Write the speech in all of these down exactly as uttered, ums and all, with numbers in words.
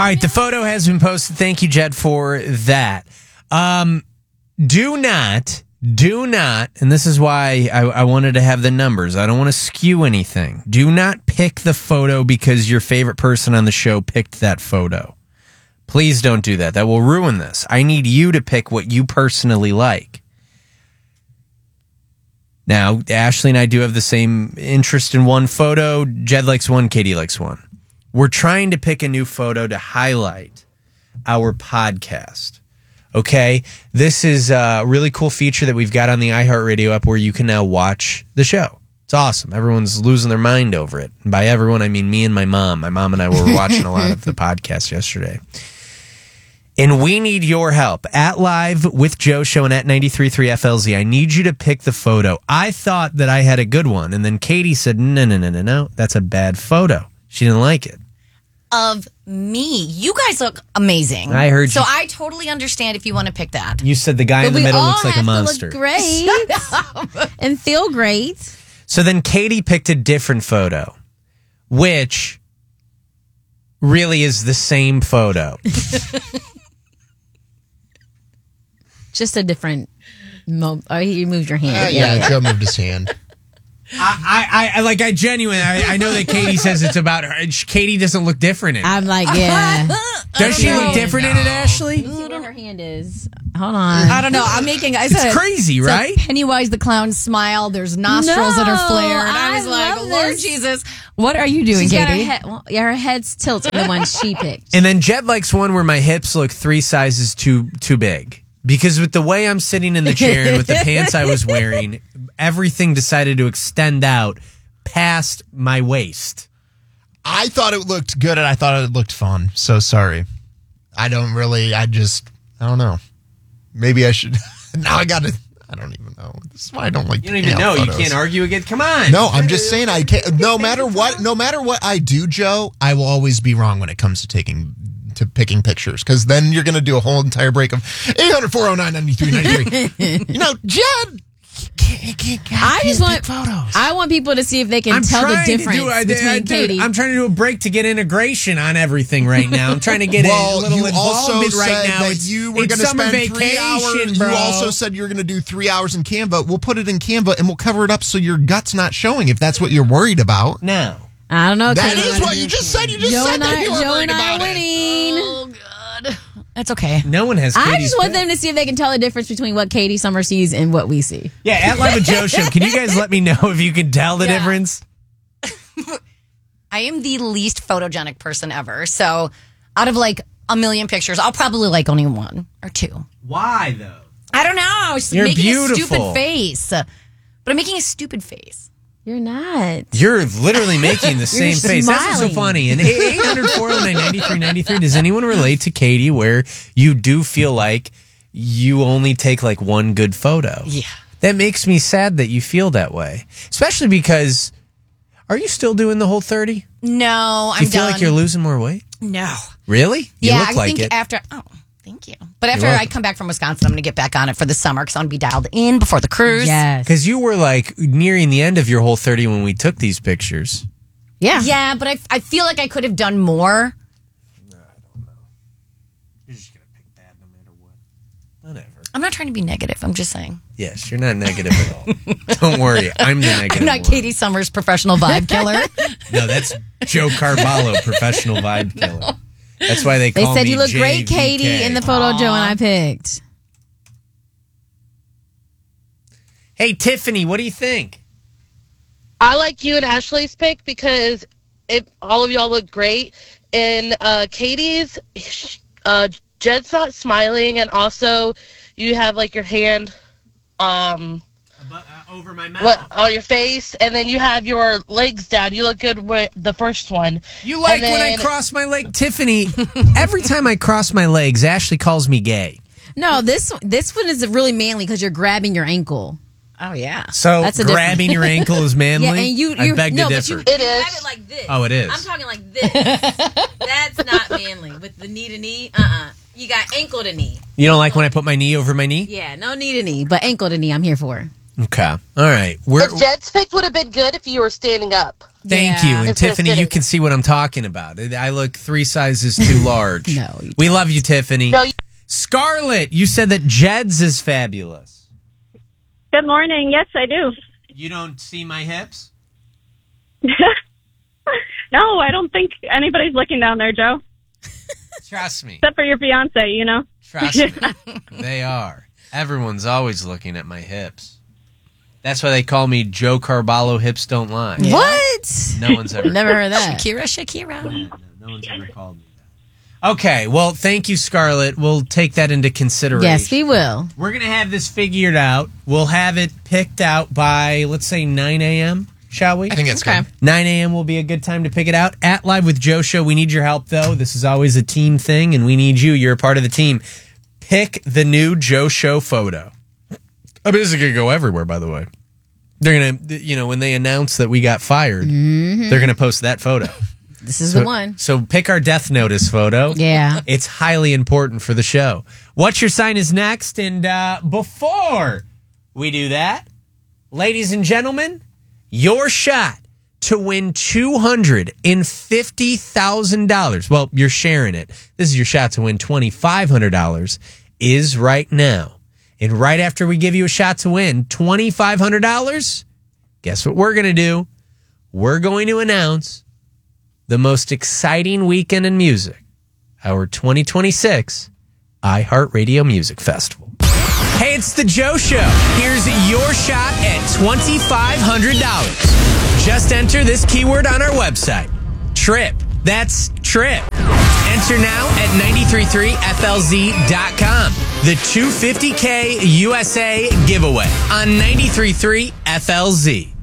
right, the photo has been posted. Thank you, Jed, for that. Um, do not, do not, and this is why I, I wanted to have the numbers. I don't want to skew anything. Do not pick the photo because your favorite person on the show picked that photo. Please don't do that. That will ruin this. I need you to pick what you personally like. Now, Ashley and I do have the same interest in one photo. Jed likes one, Katie likes one. We're trying to pick a new photo to highlight our podcast. Okay? This is a really cool feature that we've got on the iHeartRadio app where you can now watch the show. It's awesome. Everyone's losing their mind over it. And by everyone, I mean me and my mom. My mom and I were watching a lot of the podcast yesterday. And we need your help. At Live with Joe Show and at ninety-three point three F L Z, I need you to pick the photo. I thought that I had a good one. And then Katie said, no, no, no, no, no. That's a bad photo. She didn't like it. Of me. You guys look amazing. I heard so you. So I totally understand if you want to pick that. You said the guy But in the we middle all looks like a have to monster. look great and feel great. So then Katie picked a different photo, which really is the same photo. Just a different mo- oh, you moved your hand. Uh, yeah, Joe moved his hand. I, I, I like. I genuinely. I, I know that Katie says it's about her. Katie doesn't look different in it. I'm like, yeah. Does she look different in it, Ashley? Let's see what her hand is. Hold on. I don't know. I'm making. I It's said crazy, it's a right? Pennywise the clown smile. There's nostrils No, that are flared. I was I like, love Lord this. Jesus, what are you doing, She's got her Katie? head, well, yeah, her head's tilted. The one she picked. And then Jed likes one where my hips look three sizes too too big. Because with the way I'm sitting in the chair and with the pants I was wearing, everything decided to extend out past my waist. I thought it looked good and I thought it looked fun. So sorry. I don't really, I just, I don't know. Maybe I should, now I got to, I don't even know. This is why I don't like You don't even know. photos. You can't argue again. Come on. No, I'm just saying I can't, no matter what, no matter what I do, Joe, I will always be wrong when it comes to taking to picking pictures, because then you're going to do a whole entire break of eight hundred, four oh nine, ninety-three ninety-three. You know, Jed, can't, can't, can't, I just want photos. I want people to see if they can I'm tell the trying to difference do, I, between I, dude, Katie. I'm trying to do a break to get integration on everything right now. I'm trying to get well, a little you also involvement right said now. that It's, you were it's going to summer spend three hours. vacation, bro. You also said you were going to do three hours in Canva. We'll put it in Canva and we'll cover it up so your gut's not showing. If that's what you're worried about. No. I don't know. That Katie. is what you just said. You just Joe said and that I, you were Joe worried and I about are it. winning. Oh God, that's okay. No one has I Katie's just want pick. them to see if they can tell the difference between what Katie Summer sees and what we see. Yeah, at Live with Joe Show. Can you guys let me know if you can tell the Yeah. difference? I am the least photogenic person ever. So, out of like a million pictures, I'll probably like only one or two. Why, though? I don't know. It's You're making beautiful. a stupid face, but I'm making a stupid face. You're not. You're literally making the same face. That's what's so smiling. funny. And eight hundred, four oh nine, ninety-three ninety-three, does anyone relate to Katie where you do feel like you only take like one good photo? Yeah. That makes me sad that you feel that way. Especially because, are you still doing the whole thirty? No, Do you I'm feel done. like you're losing more weight? No. Really? You yeah, look I like think it. after. Oh, thank you. But after You're I welcome. come back from Wisconsin, I'm going to get back on it for the summer because I'm going to be dialed in before the cruise. Yes. Because you were like nearing the end of your whole thirty when we took these pictures. Yeah. Yeah, but I, I feel like I could have done more. You're just going to pick bad no matter what. Whatever. I'm not trying to be negative. I'm just saying. Yes, you're not negative at all. Don't worry. I'm the negative I'm not one. Katie Summers, professional vibe killer. No, that's Joe Carballo, professional vibe killer. That's why they They call said me you look great, J V K. Katie, in the photo Joe and I picked. Hey, Tiffany, what do you think? I like you and Ashley's pick because it, all of y'all look great. And uh, Katie's, uh, Jed's not smiling, and also you have like your hand um, Uh, over my mouth. what, on your face, and then you have your legs down. You look good with the first one. You like And when I then- cross my leg? Tiffany, every time I cross my legs, Ashley calls me gay. No, this this one is really manly because you're grabbing your ankle. Oh, yeah. So That's a grabbing different- your ankle is manly? Yeah, and you, I you beg no, to but you, differ. It you is. grab it like this. Oh, it is. I'm talking like this. That's not manly. With the knee to knee, uh uh You got ankle to knee. You don't like when I put my knee over my knee? Yeah, no knee to knee, but ankle to knee, I'm here for. Okay. All right. We're, The Jed's pick would have been good if you were standing up. thank Yeah. you. And Instead of Tiffany, you sitting. can see what I'm talking about. I look three sizes too large. No, you We love you, Tiffany. No, you- Scarlett, you said that Jed's is fabulous. Good morning. Yes, I do. You don't see my hips? No, I don't think anybody's looking down there, Joe. Trust me. Except for your fiance, you know. Trust me. They are. Everyone's always looking at my hips. That's why they call me Joe Carballo Hips Don't Lie. What? No one's ever Never heard that. Shakira, Shakira. No, no one's ever called me that. Okay, well, thank you, Scarlett. We'll take that into consideration. Yes, we will. We're going to have this figured out. We'll have it picked out by, let's say, nine a.m., shall we? I think it's Okay. good. nine a.m. will be a good time to pick it out. At Live with Joe Show, we need your help, though. This is always a team thing, and we need you. You're a part of the team. Pick the new Joe Show photo. I mean, this is going to go everywhere, by the way. They're going to, you know, when they announce that we got fired, they're going to post that photo. This is So- the one. So pick our death notice photo. Yeah. It's highly important for the show. What's Your Sign is next. And uh, before we do that, ladies and gentlemen, your shot to win two hundred fifty thousand dollars. Well, you're sharing it. This is your shot to win twenty-five hundred dollars is right now. And right after we give you a shot to win twenty-five hundred dollars, guess what we're going to do? We're going to announce the most exciting weekend in music, our twenty twenty-six iHeartRadio Music Festival. Hey, it's the Joe Show. Here's your shot at twenty-five hundred dollars. Just enter this keyword on our website. Trip. That's trip. Enter now at nine three three F L Z dot com. The two hundred fifty K U S A giveaway on nine three three F L Z.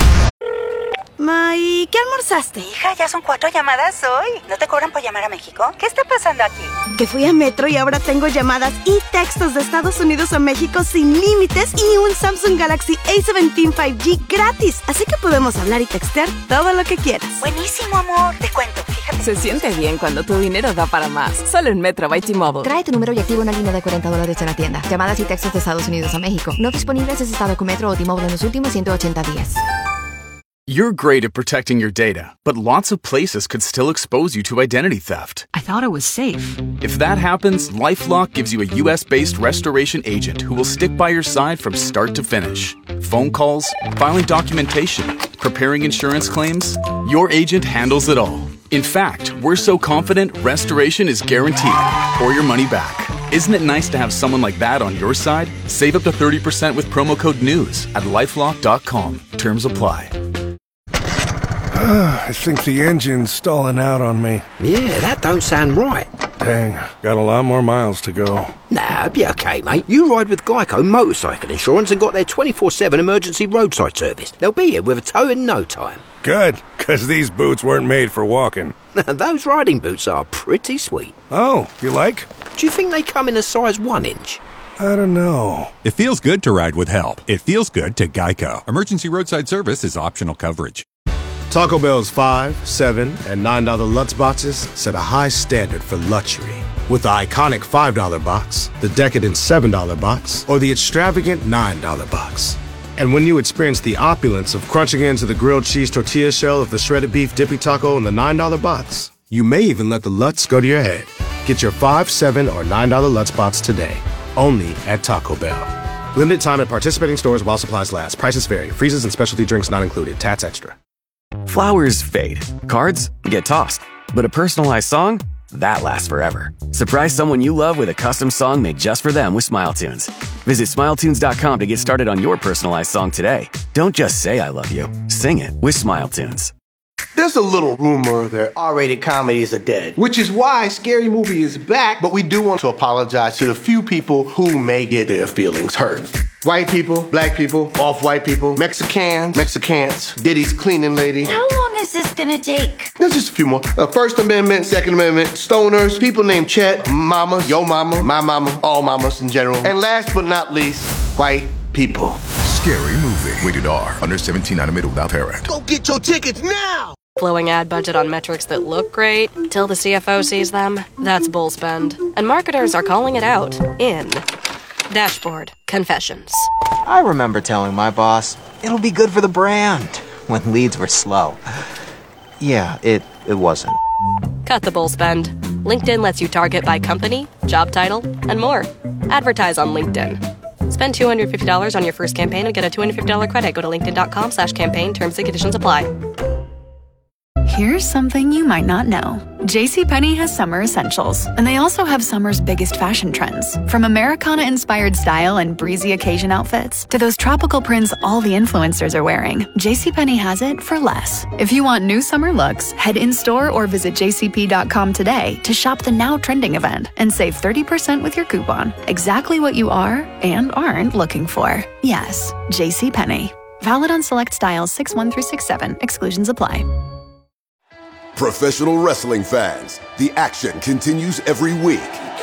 Ma, ¿y qué almorzaste? Hija, ya son cuatro llamadas hoy. ¿No te cobran por llamar a México? ¿Qué está pasando aquí? Que fui a Metro y ahora tengo llamadas y textos de Estados Unidos a México sin límites y un Samsung Galaxy A diecisiete cinco G gratis. Así que podemos hablar y textear todo lo que quieras. Buenísimo, amor. Te cuento, fíjate. Se siente bien cuando tu dinero da para más. Solo en Metro by T-Mobile. Trae tu número y activa una línea de cuarenta dólares en la tienda. Llamadas y textos de Estados Unidos a México. No disponibles si has estado con Metro o T-Mobile en los últimos ciento ochenta días. You're great at protecting your data, but lots of places could still expose you to identity theft. I thought it was safe. If that happens, LifeLock gives you a U S-based restoration agent who will stick by your side from start to finish. Phone calls, filing documentation, preparing insurance claims, your agent handles it all. In fact, we're so confident restoration is guaranteed or your money back. Isn't it nice to have someone like that on your side? Save up to thirty percent with promo code NEWS at lifelock dot com. Terms apply. I think the engine's stalling out on me. Yeah, that don't sound right. Dang, got a lot more miles to go. Nah, be okay, mate. You ride with Geico Motorcycle Insurance and got their twenty-four seven emergency roadside service. They'll be here with a tow in no time. Good, because these boots weren't made for walking. Those riding boots are pretty sweet. Oh, you like? Do you think they come in a size one inch? I don't know. It feels good to ride with help. It feels good to Geico. Emergency roadside service is optional coverage. Taco Bell's five, seven, and nine dollar Lutz boxes set a high standard for luxury. With the iconic five dollar box, the decadent seven dollar box, or the extravagant nine dollar box. And when you experience the opulence of crunching into the grilled cheese tortilla shell of the shredded beef dippy taco in the nine dollar box, you may even let the Lutz go to your head. Get your five, seven, or nine dollar Lutz box today, only at Taco Bell. Limited time at participating stores while supplies last. Prices vary. Freezes and specialty drinks not included. Tats extra. Flowers fade. Cards get tossed. But a personalized song? That lasts forever. Surprise someone you love with a custom song made just for them with SmileTunes. Visit Smile Tunes dot com to get started on your personalized song today. Don't just say I love you. Sing it with SmileTunes. There's a little rumor that R-rated comedies are dead, which is why Scary Movie is back, but we do want to apologize to the few people who may get their feelings hurt. White people, black people, off-white people, Mexicans, Mexicans, Diddy's cleaning lady. How long is this gonna take? There's just a few more. Uh, First Amendment, Second Amendment, stoners, people named Chet, mamas, yo mama, my mama, all mamas in general. And last but not least, white people. Scary Movie. Rated R. Under seventeen, not admitted without parent. Go get your tickets now! Flowing ad budget on metrics that look great till the C F O sees them. That's bull spend. And marketers are calling it out in Dashboard Confessions. I remember telling my boss, it'll be good for the brand, when leads were slow. Yeah, it, it wasn't. Cut the bull spend. LinkedIn lets you target by company, job title, and more. Advertise on LinkedIn. Spend two hundred fifty dollars on your first campaign and get a two hundred fifty dollars credit. Go to linkedin.com slash campaign. Terms and conditions apply. Here's something you might not know. JCPenney has summer essentials, and they also have summer's biggest fashion trends. From Americana-inspired style and breezy occasion outfits to those tropical prints all the influencers are wearing, JCPenney has it for less. If you want new summer looks, head in-store or visit j c p dot com today to shop the now trending event and save thirty percent with your coupon. Exactly what you are and aren't looking for. Yes, JCPenney. Valid on select styles six one through six seven. Exclusions apply. Professional wrestling fans, the action continues every week.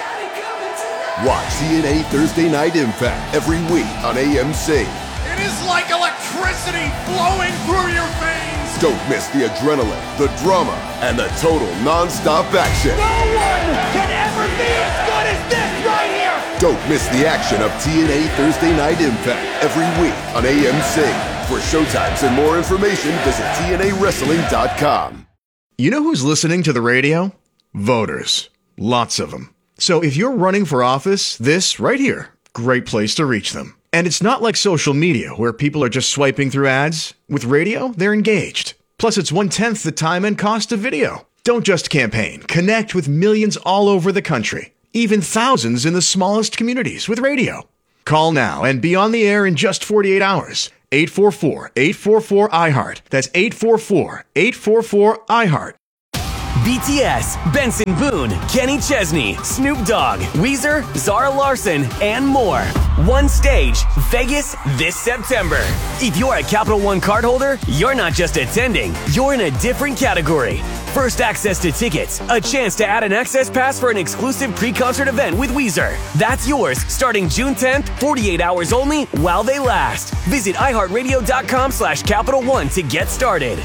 Watch T N A Thursday Night Impact every week on A M C. It is like electricity flowing through your veins. Don't miss the adrenaline, the drama, and the total non-stop action. No one can ever be as good as this right here. Don't miss the action of T N A Thursday Night Impact every week on A M C. For showtimes and more information, visit T N A wrestling dot com. You know who's listening to the radio? Voters. Lots of them. So if you're running for office, this right here, great place to reach them. And it's not like social media where people are just swiping through ads. With radio, they're engaged. Plus, it's one-tenth the time and cost of video. Don't just campaign. Connect with millions all over the country. Even thousands in the smallest communities with radio. Call now and be on the air in just forty-eight hours. eight four four, eight four four, I heart. That's eight four four, eight four four, I heart. B T S, Benson Boone, Kenny Chesney, Snoop Dogg, Weezer, Zara Larson, and more. One stage, Vegas this September. If you're a Capital One cardholder, you're not just attending, you're in a different category. First access to tickets, a chance to add an access pass for an exclusive pre-concert event with Weezer. That's yours starting June tenth, forty-eight hours only while they last. Visit iHeartRadio.com slash Capital One to get started.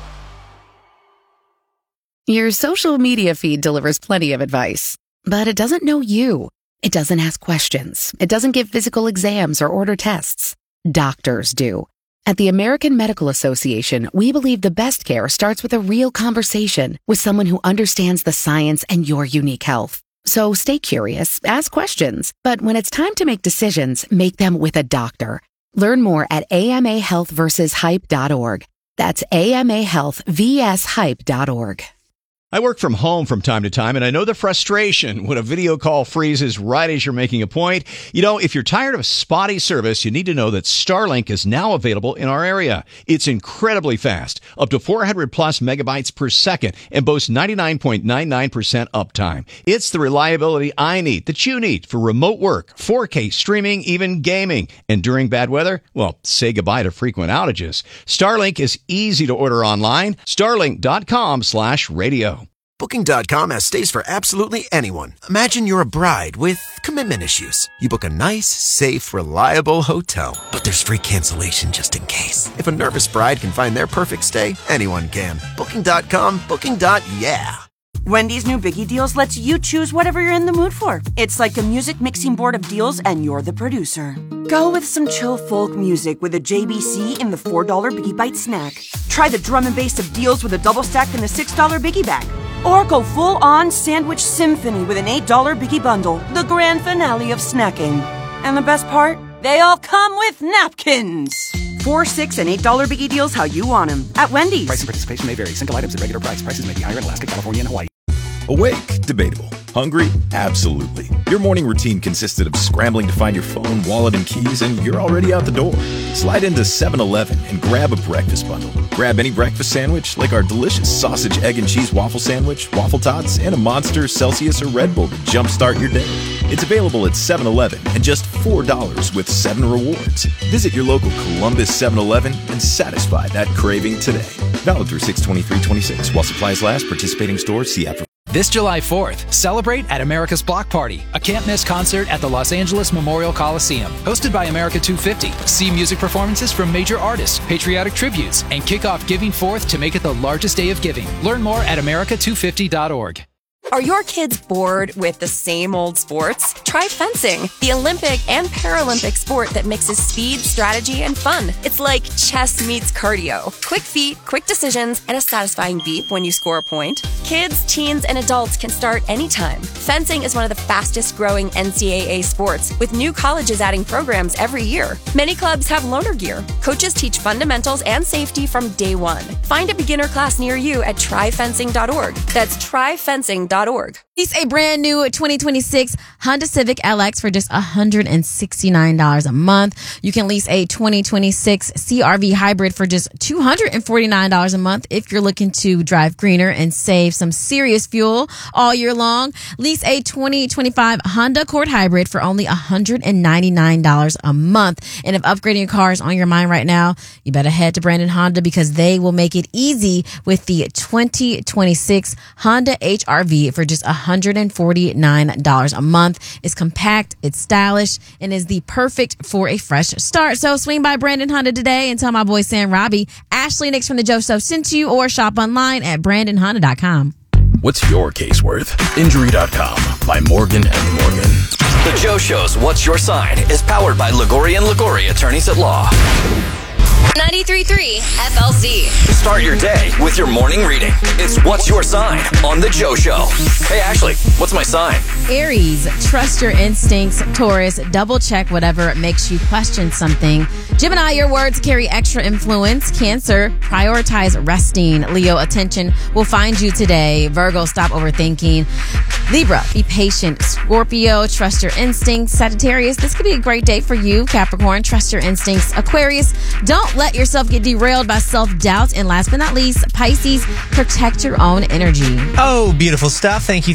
Your social media feed delivers plenty of advice, but it doesn't know you. It doesn't ask questions. It doesn't give physical exams or order tests. Doctors do. At the American Medical Association, we believe the best care starts with a real conversation with someone who understands the science and your unique health. So stay curious, ask questions, but when it's time to make decisions, make them with a doctor. Learn more at A M A health versus hype dot org. That's A M A health versus hype dot org. I work from home from time to time, and I know the frustration when a video call freezes right as you're making a point. You know, if you're tired of spotty service, you need to know that Starlink is now available in our area. It's incredibly fast, up to four hundred plus megabytes per second, and boasts ninety-nine point nine nine percent uptime. It's the reliability I need, that you need, for remote work, four K streaming, even gaming. And during bad weather, well, say goodbye to frequent outages. Starlink is easy to order online. Starlink.com slash radio. Booking dot com has stays for absolutely anyone. Imagine you're a bride with commitment issues. You book a nice, safe, reliable hotel. But there's free cancellation just in case. If a nervous bride can find their perfect stay, anyone can. Booking dot com, booking. Yeah. Wendy's new Biggie Deals lets you choose whatever you're in the mood for. It's like a music mixing board of deals, and you're the producer. Go with some chill folk music with a J B C in the four dollar Biggie Bite snack. Try the drum and bass of deals with a double stack in the six dollar Biggie Bag. Or go full-on sandwich symphony with an eight dollar Biggie Bundle, the grand finale of snacking. And the best part? They all come with napkins. Four, six, and eight dollar Biggie Deals how you want them at Wendy's. Price and participation may vary. Single items at regular price. Prices may be higher in Alaska, California, and Hawaii. Awake? Debatable. Hungry? Absolutely. Your morning routine consisted of scrambling to find your phone, wallet, and keys, and you're already out the door. Slide into seven eleven and grab a breakfast bundle. Grab any breakfast sandwich, like our delicious sausage, egg, and cheese waffle sandwich, waffle tots, and a Monster, Celsius, or Red Bull to jumpstart your day. It's available at seven eleven and just four dollars with seven rewards. Visit your local Columbus seven eleven and satisfy that craving today. Valid through six twenty-three twenty-six. While supplies last, participating stores, see app for. This July fourth, celebrate at America's Block Party, a can't-miss concert at the Los Angeles Memorial Coliseum. Hosted by America two fifty. See music performances from major artists, patriotic tributes, and kick off Giving Fourth to make it the largest day of giving. Learn more at America two fifty dot org. Are your kids bored with the same old sports? Try fencing, the Olympic and Paralympic sport that mixes speed, strategy, and fun. It's like chess meets cardio. Quick feet, quick decisions, and a satisfying beep when you score a point. Kids, teens, and adults can start anytime. Fencing is one of the fastest growing N C double A sports, with new colleges adding programs every year. Many clubs have loaner gear. Coaches teach fundamentals and safety from day one. Find a beginner class near you at try fencing dot org. That's try fencing dot org. Lease a brand new twenty twenty-six Honda Civic L X for just one hundred sixty-nine dollars a month. You can lease a twenty twenty-six C R V Hybrid for just two hundred forty-nine dollars a month if you're looking to drive greener and save some serious fuel all year long. Lease a twenty twenty-five Honda Accord Hybrid for only one hundred ninety-nine dollars a month. And if upgrading your car is on your mind right now, you better head to Brandon Honda because they will make it easy with the twenty twenty-six Honda H R V for just one hundred forty-nine dollars a month. It's compact, it's stylish, and is the perfect for a fresh start. So swing by Brandon Honda today and tell my boy Sam Robbie, Ashley Nix from the Joe Show sent you, or shop online at brandon honda dot com. What's your case worth? Injury dot com by Morgan and Morgan. The Joe Show's What's Your Sign is powered by Liguori and Liguori Attorneys at Law. ninety-three point three F L Z. Start your day with your morning reading. It's What's Your Sign on The Joe Show. Hey, Ashley, what's my sign? Aries, trust your instincts. Taurus, double check whatever makes you question something. Gemini, your words carry extra influence. Cancer, prioritize resting. Leo, attention will find you today. Virgo, stop overthinking. Libra, be patient. Scorpio, trust your instincts. Sagittarius, this could be a great day for you. Capricorn, trust your instincts. Aquarius, don't let yourself get derailed by self-doubt. And last but not least, Pisces, protect your own energy. Oh, beautiful stuff. Thank you.